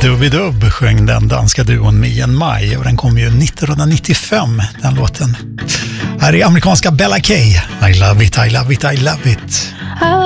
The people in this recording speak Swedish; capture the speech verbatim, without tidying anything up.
Dubidub sjöng den danska duon Me and My och den kom ju nittonhundranittiofem, den låten. Här är amerikanska Bella K. I love it, I love it, I love it.